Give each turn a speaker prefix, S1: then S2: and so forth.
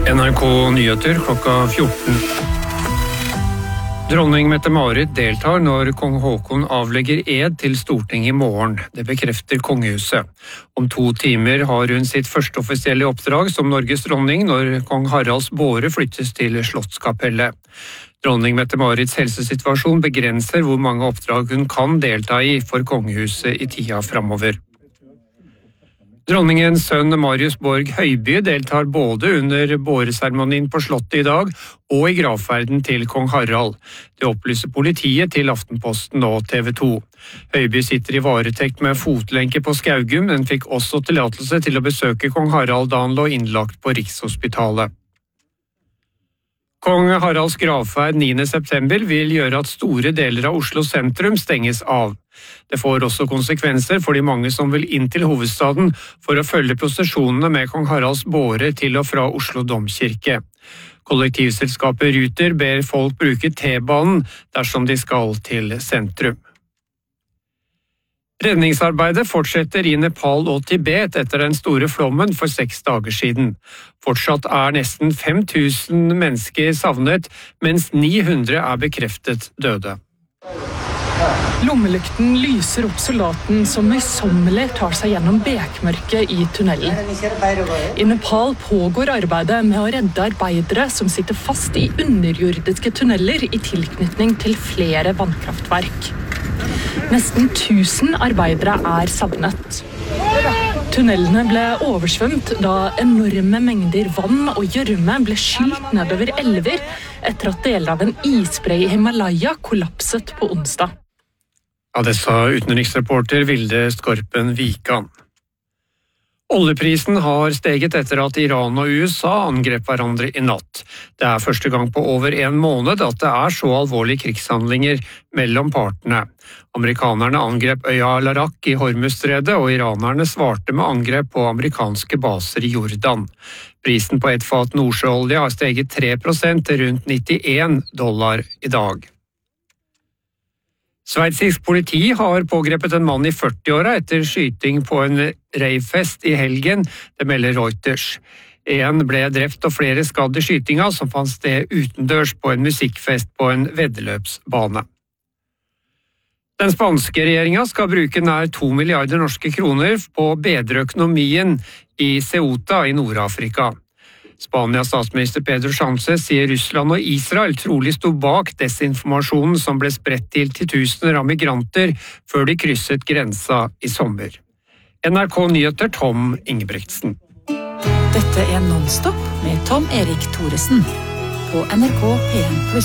S1: NRK Nyheter klokka 14. Dronning Mette-Marit deltar når kong Håkon avlegger ed til Stortinget i morgen. Det bekrefter kongehuset. Om 2 timer har hun sitt første offisielle oppdrag som Norges dronning når kong Haralds båre flyttes til Slottskapellet. Dronning Mette-Marits helsesituasjon begrenser hvor mange oppdrag hun kan delta i for kongehuset i tida framover. Dronningens sønn Marius Borg Høiby deltar både under båreseremonien på Slottet i dag og i gravferden til kong Harald. Det opplyser politiet til Aftenposten og TV 2. Høiby sitter i varetekt med fotlenke på Skaugum, men fikk også tillatelse til å besøke kong Harald da han lå innlagt på Rikshospitalet. Kong Haralds gravferd 9. september vil gjøre at store deler av Oslo sentrum stenges av. Det får også konsekvenser for de mange som vil inn til hovedstaden for å følge prosesjonene med kong Haralds båre til og fra Oslo domkirke. Kollektivselskapet Ruter ber folk bruke T-banen dersom de skal til sentrum. Redningsarbeidet fortsetter i Nepal og Tibet etter den store flommen for 6 dager siden. Fortsatt er nesten 5000 mennesker savnet, mens 900 er bekreftet døde.
S2: Lommelykten lyser opp soldaten som møysommelig tar seg gjennom bekmørket i tunnelen. I Nepal pågår arbeidet med å redde arbeidere som sitter fast i underjordiske tunneler i tilknytning til flere vannkraftverk. Nesten 1000 arbeidere er savnet. Tunnelene ble oversvømt da enorme mengder vann og gjørme ble skylt nedover elver etter at deler av en isbre i Himalaya kollapset på onsdag.
S1: Ja, det sa utenriksreporter Vilde Skorpen Vikan. Oljeprisen har steget etter at Iran og USA angrep hverandre i natt. Det er første gang på over 1 måned at det er så alvorlige krigshandlinger mellom partene. Amerikanerne angrep øya Al-Arak i Hormuzstredet, og iranerne svarte med angrep på amerikanske baser i Jordan. Prisen på et fat nordsjøolje har steget 3% til rundt $91 i dag. Sveitsisk politi har pågrepet en mann i 40-åra etter skyting på en ravefest i helgen, det melder Reuters. En ble drept og flere skadd i skytinga som fant sted utendørs på en musikkfest på en veddeløpsbane. Den spanske regjeringa skal bruke nær 2 milliarder norske kroner på å bedre økonomien i Ceuta i Nord-Afrika. Spanias statsminister Pedro Sánchez sier Russland og Israel trolig sto bak desinformasjonen som ble spredt til titusener av migranter før de krysset grensa i sommer. NRK Nyheter, Tom Ingebrigtsen.
S3: Dette er Non-Stop med Tom Erik Thoresen på NRK P1+.